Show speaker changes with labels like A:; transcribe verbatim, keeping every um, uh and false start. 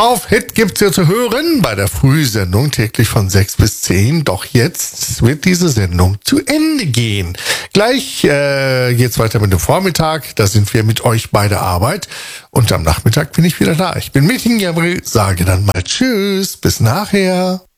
A: auf Hit gibt's ja zu hören bei der Frühsendung täglich von sechs bis zehn. Doch jetzt wird diese Sendung zu Ende gehen. Gleich äh, geht's weiter mit dem Vormittag. Da sind wir mit euch bei der Arbeit. Und am Nachmittag bin ich wieder da. Ich bin Metin Gabriel, sage dann mal Tschüss, bis nachher.